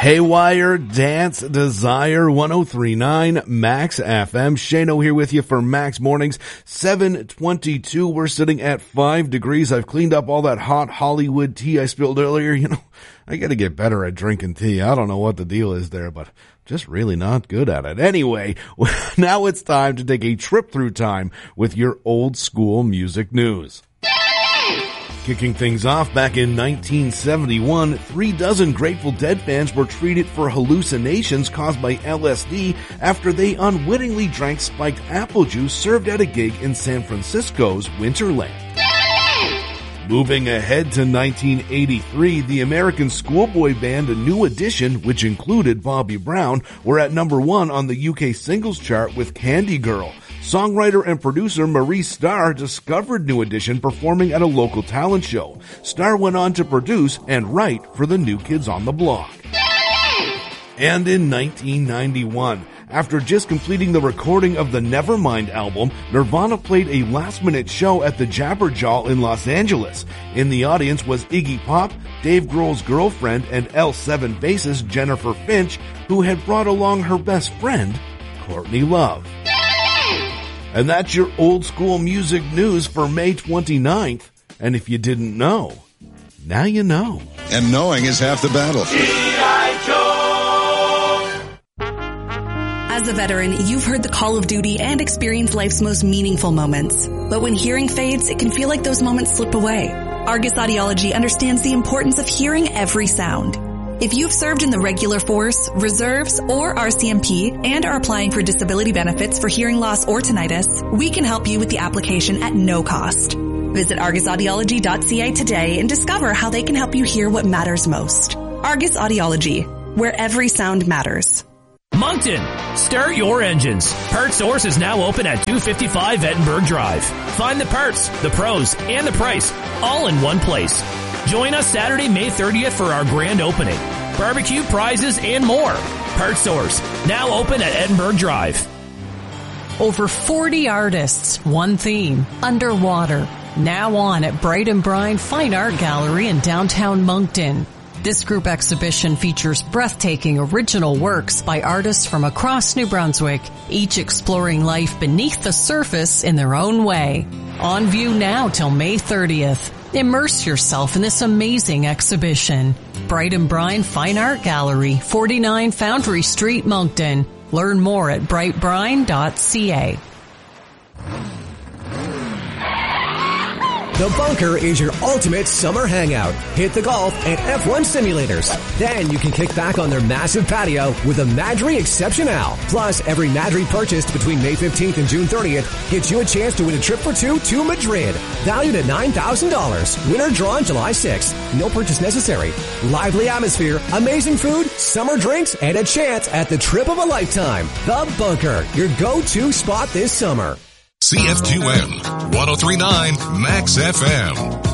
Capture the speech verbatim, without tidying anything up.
Haywire, Dance, Desire, one oh three point nine, Max F M. Shano here with you for Max Mornings, seven twenty-two. We're sitting at five degrees. I've cleaned up all that hot Hollywood tea I spilled earlier. You know, I gotta get better at drinking tea. I don't know what the deal is there, but just really not good at it. Anyway, now it's time to take a trip through time with your old school music news. Kicking things off, back in nineteen seventy-one, three dozen Grateful Dead fans were treated for hallucinations caused by L S D after they unwittingly drank spiked apple juice served at a gig in San Francisco's Winterland. Moving ahead to nineteen eighty-three, the American schoolboy band A New Edition, which included Bobby Brown, were at number one on the U K singles chart with Candy Girl. Songwriter and producer Maurice Starr discovered New Edition performing at a local talent show. Starr went on to produce and write for the New Kids on the Block. And in nineteen ninety-one, after just completing the recording of the Nevermind album, Nirvana played a last-minute show at the Jabberjaw in Los Angeles. In the audience was Iggy Pop, Dave Grohl's girlfriend, and L seven bassist Jennifer Finch, who had brought along her best friend, Courtney Love. And that's your old school music news for May twenty-ninth. And if you didn't know, now you know. And knowing is half the battle. G I. Joe! As a veteran, you've heard the call of duty and experienced life's most meaningful moments. But when hearing fades, it can feel like those moments slip away. Argus Audiology understands the importance of hearing every sound. If you've served in the regular force, reserves, or R C M P and are applying for disability benefits for hearing loss or tinnitus, we can help you with the application at no cost. Visit argus audiology dot c a today and discover how they can help you hear what matters most. Argus Audiology, where every sound matters. Moncton, start your engines. Parts Source is now open at two fifty-five Edinburgh Drive. Find the parts, the pros, and the price all in one place. Join us Saturday, May thirtieth for our grand opening. Barbecue, prizes, and more. Parts Source, now open at Edinburgh Drive. Over forty artists, one theme, underwater. Now on at Bright and Brine Fine Art Gallery in downtown Moncton. This group exhibition features breathtaking original works by artists from across New Brunswick, each exploring life beneath the surface in their own way. On view now till May thirtieth. Immerse yourself in this amazing exhibition. Bright and Brine Fine Art Gallery, forty-nine Foundry Street, Moncton. Learn more at bright brine dot c a. The Bunker is your ultimate summer hangout. Hit the golf and F one simulators. Then you can kick back on their massive patio with a Madry Exceptional. Plus, every Madry purchased between May fifteenth and June thirtieth gets you a chance to win a trip for two to Madrid. Valued at nine thousand dollars. Winner drawn July sixth. No purchase necessary. Lively atmosphere, amazing food, summer drinks, and a chance at the trip of a lifetime. The Bunker, your go-to spot this summer. C F two M, one oh three point nine Max F M.